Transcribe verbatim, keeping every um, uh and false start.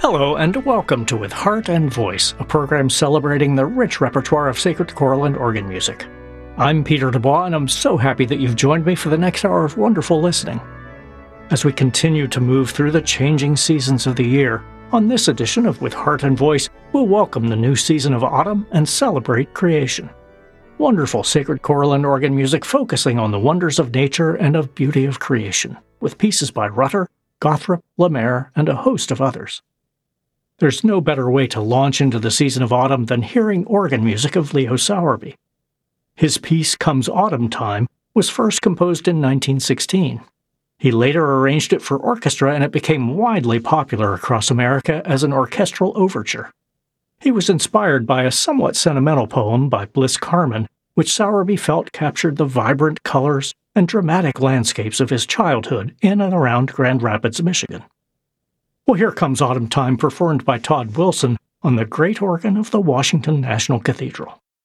Hello and welcome to With Heart and Voice, a program celebrating the rich repertoire of sacred choral and organ music. I'm Peter Dubois, and I'm so happy that you've joined me for the next hour of wonderful listening. As we continue to move through the changing seasons of the year, on this edition of With Heart and Voice, we'll welcome the new season of autumn and celebrate creation. Wonderful sacred choral and organ music focusing on the wonders of nature and of beauty of creation, with pieces by Rutter, Gothrop, Lemaire, and a host of others. There's no better way to launch into the season of autumn than hearing organ music of Leo Sowerby. His piece, Comes Autumn Time, was first composed in nineteen sixteen. He later arranged it for orchestra, and it became widely popular across America as an orchestral overture. He was inspired by a somewhat sentimental poem by Bliss Carman, which Sowerby felt captured the vibrant colors and dramatic landscapes of his childhood in and around Grand Rapids, Michigan. Well, here comes Autumn Time, performed by Todd Wilson on the great organ of the Washington National Cathedral.